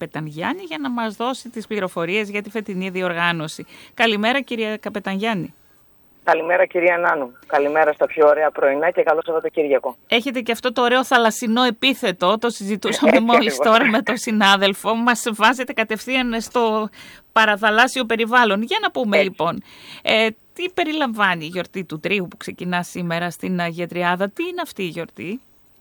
Καπετανγιάννη για να μας δώσει τις πληροφορίες για τη φετινή διοργάνωση. Καλημέρα κυρία Καπετανγιάννη. Καλημέρα κυρία Νάνου. Καλημέρα στα πιο ωραία πρωινά και καλό Σαββατοκύριακο. Έχετε και αυτό το ωραίο θαλασσινό επίθετο, το συζητούσαμε μόλις τώρα με τον συνάδελφο. Μας βάζετε κατευθείαν στο παραθαλάσσιο περιβάλλον. Για να πούμε λοιπόν, τι περιλαμβάνει η γιορτή του Τρίου που ξεκινά σήμερα στην Αγία Τριάδα, τι είναι αυτή η γιορτή?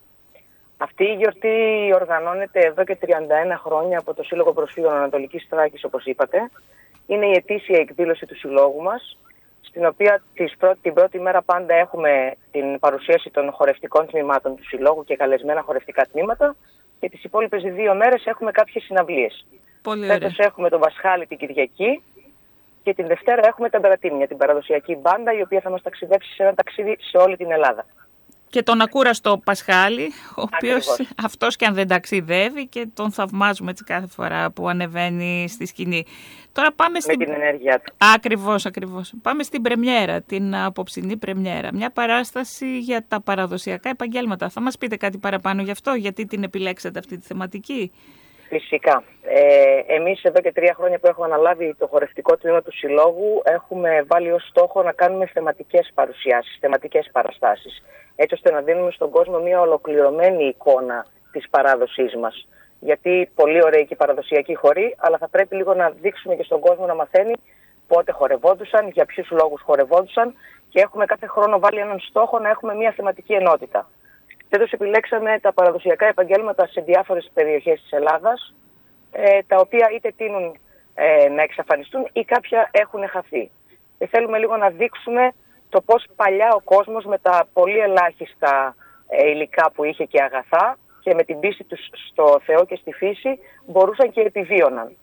Αυτή η γιορτή οργανώνεται εδώ και 31 χρόνια από το Σύλλογο Προσφύγων Ανατολικής Θράκης, όπως είπατε. Είναι η ετήσια εκδήλωση του συλλόγου μας, στην οποία την πρώτη μέρα πάντα έχουμε την παρουσίαση των χορευτικών τμήματων του συλλόγου και καλεσμένα χορευτικά τμήματα, και τις υπόλοιπες 2 μέρες έχουμε κάποιες συναυλίες. Φέτος έχουμε τον Πασχάλη την Κυριακή και την Δευτέρα έχουμε τα Μπερατίμια, την παραδοσιακή μπάντα, η οποία θα μας ταξιδέψει σε ένα ταξίδι σε όλη την Ελλάδα. Και τον ακούραστο Πασχάλη, ο οποίος αυτός και αν δεν ταξιδεύει και τον θαυμάζουμε έτσι κάθε φορά που ανεβαίνει στη σκηνή. Τώρα πάμε με την ενέργειά του. Ακριβώς. Πάμε στην πρεμιέρα, την απόψινή πρεμιέρα. Μια παράσταση για τα παραδοσιακά επαγγέλματα. Θα μας πείτε κάτι παραπάνω γι' αυτό, γιατί την επιλέξατε αυτή τη θεματική? Φυσικά. Εμείς εδώ και 3 χρόνια που έχουμε αναλάβει το χορευτικό τμήμα του Συλλόγου, έχουμε βάλει ως στόχο να κάνουμε θεματικές παρουσιάσεις, θεματικές παραστάσεις, έτσι ώστε να δίνουμε στον κόσμο μια ολοκληρωμένη εικόνα της παράδοσής μας. Γιατί πολύ ωραία και η παραδοσιακή χορή, αλλά θα πρέπει λίγο να δείξουμε και στον κόσμο να μαθαίνει πότε χορευόντουσαν, για ποιους λόγους χορευόντουσαν, και έχουμε κάθε χρόνο βάλει έναν στόχο να έχουμε μια θεματική ενότητα. Φέτος επιλέξαμε τα παραδοσιακά επαγγέλματα σε διάφορες περιοχές της Ελλάδας, τα οποία είτε τείνουν να εξαφανιστούν ή κάποια έχουν χαθεί. Και θέλουμε λίγο να δείξουμε το πώς παλιά ο κόσμος με τα πολύ ελάχιστα υλικά που είχε και αγαθά και με την πίστη τους στο Θεό και στη φύση μπορούσαν και επιβίωναν.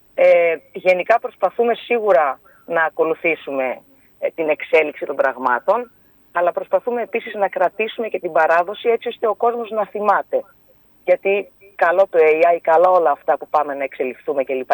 Γενικά προσπαθούμε σίγουρα να ακολουθήσουμε την εξέλιξη των πραγμάτων, αλλά προσπαθούμε επίσης να κρατήσουμε και την παράδοση έτσι ώστε ο κόσμος να θυμάται. Γιατί καλό το AI, καλό όλα αυτά που πάμε να εξελιχθούμε κλπ.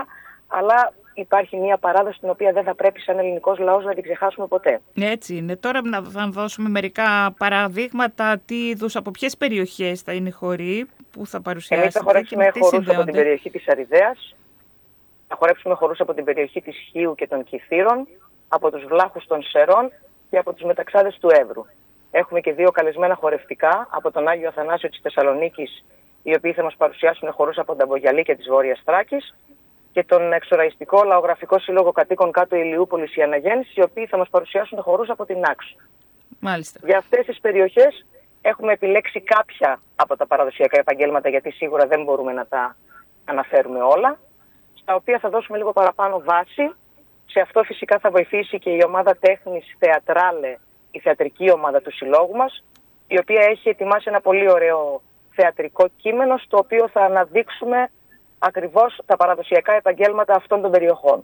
Αλλά υπάρχει μια παράδοση την οποία δεν θα πρέπει σαν ελληνικός λαός να την ξεχάσουμε ποτέ. Έτσι είναι. Τώρα θα δώσουμε μερικά παραδείγματα από ποιες περιοχές θα είναι οι χοροί που θα παρουσιάσετε. Εμείς θα χορέψουμε χορούς από την περιοχή της Αριδαίας, θα χορέψουμε χορούς από την περιοχή της Χίου και των Κιθήρων, από τους Βλάχους των Σερών και από τους Μεταξάδες του Εύρου. Έχουμε και 2 καλεσμένα χορευτικά από τον Άγιο Αθανάσιο της Θεσσαλονίκης, οι οποίοι θα μας παρουσιάσουν χορούς από τον Μπογιαλή και της Βόρειας Θράκης, και τον Εξοραϊστικό Λαογραφικό Σύλλογο Κατοίκων Κάτω Ηλιούπολης η Αναγέννηση, οι οποίοι θα μας παρουσιάσουν χορούς από την Άξο. Μάλιστα. Για αυτές τις περιοχές έχουμε επιλέξει κάποια από τα παραδοσιακά επαγγέλματα, γιατί σίγουρα δεν μπορούμε να τα αναφέρουμε όλα, στα οποία θα δώσουμε λίγο παραπάνω βάση. Σε αυτό φυσικά θα βοηθήσει και η ομάδα τέχνης Θεατράλε, η θεατρική ομάδα του συλλόγου μας, η οποία έχει ετοιμάσει ένα πολύ ωραίο θεατρικό κείμενο, στο οποίο θα αναδείξουμε ακριβώς τα παραδοσιακά επαγγέλματα αυτών των περιοχών.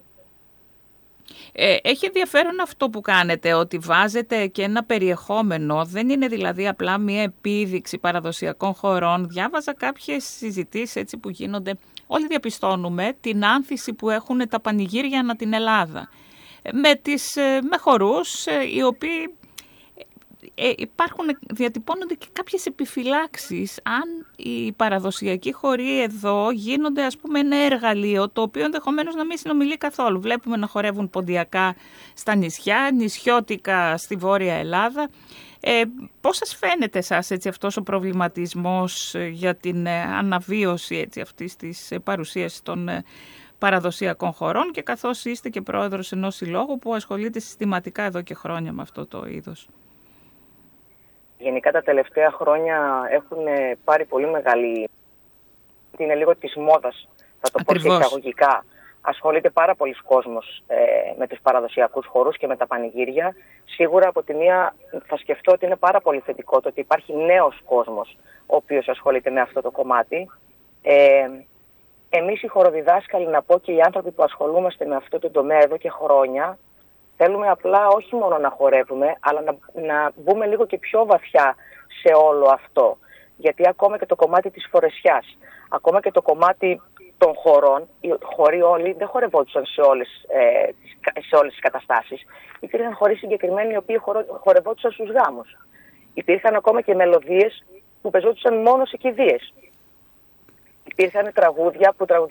Έχει ενδιαφέρον αυτό που κάνετε, ότι βάζετε και ένα περιεχόμενο, δεν είναι δηλαδή απλά μια επίδειξη παραδοσιακών χωρών. Διάβαζα κάποιες συζητήσεις έτσι που γίνονται, όλοι διαπιστώνουμε την άνθηση που έχουν τα πανηγύρια ανά την Ελλάδα. Με χορούς οι οποίοι διατυπώνονται και κάποιες επιφυλάξεις αν οι παραδοσιακοί χοροί εδώ γίνονται ας πούμε ένα εργαλείο το οποίο ενδεχομένως να μην συνομιλεί καθόλου. Βλέπουμε να χορεύουν ποντιακά στα νησιά, νησιώτικα στη Βόρεια Ελλάδα. Πώς σας φαίνεται εσάς έτσι αυτός ο προβληματισμός για την αναβίωση έτσι, αυτής της παρουσίας των παραδοσιακών χωρών, και καθώς είστε και πρόεδρος ενός συλλόγου που ασχολείται συστηματικά εδώ και χρόνια με αυτό το είδος? Γενικά τα τελευταία χρόνια έχουν πάρει πολύ μεγάλη... Είναι λίγο της μόδας, θα το πω και εισαγωγικά. Ασχολείται πάρα πολλοί κόσμος με τους παραδοσιακούς χορούς και με τα πανηγύρια. Σίγουρα από τη μία θα σκεφτώ ότι είναι πάρα πολύ θετικό το ότι υπάρχει νέος κόσμος ο οποίος ασχολείται με αυτό το κομμάτι. Εμείς οι χοροδιδάσκαλοι, να πω, και οι άνθρωποι που ασχολούμαστε με αυτό το τομέα εδώ και χρόνια, θέλουμε απλά όχι μόνο να χορεύουμε, αλλά να μπούμε λίγο και πιο βαθιά σε όλο αυτό. Γιατί ακόμα και το κομμάτι της φορεσιάς, ακόμα και το κομμάτι των χορών, οι χοροί όλοι δεν χορευόντουσαν σε όλες τις καταστάσεις. Υπήρχαν χοροί συγκεκριμένοι οι οποίοι χορευόντουσαν στους γάμους. Υπήρχαν ακόμα και μελωδίες που πεζόντουσαν μόνο σε κηδείες. Υπήρχαν τραγούδια που